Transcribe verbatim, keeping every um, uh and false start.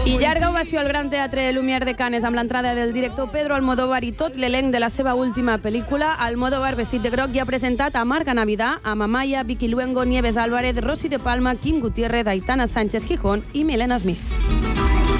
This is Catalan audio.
I llarga ovació al Gran Teatre Lumière de Canes amb l'entrada del director Pedro Almodóvar i tot l'elenc de la seva última pel·lícula. Almodóvar, vestit de groc, ja ha presentat a Marga Navidad, amb Amaya, Vicky Luengo, Nieves Álvarez, Rosy de Palma, Kim Gutiérrez, Aitana Sánchez Gijón i Milena Smith.